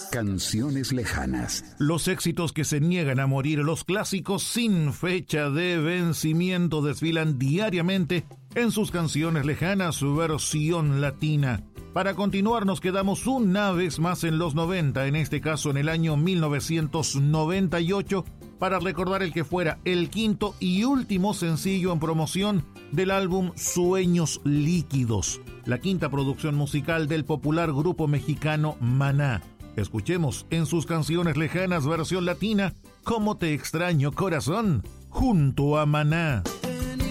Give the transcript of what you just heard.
Canciones lejanas. Los éxitos que se niegan a morir, los clásicos sin fecha de vencimiento desfilan diariamente en sus canciones lejanas versión latina. Para continuar nos quedamos una vez más en los 90, en este caso en el año 1998, para recordar el que fuera el quinto y último sencillo en promoción del álbum Sueños Líquidos, la quinta producción musical del popular grupo mexicano Maná. Escuchemos en sus canciones lejanas versión latina, Cómo te extraño corazón, junto a Maná.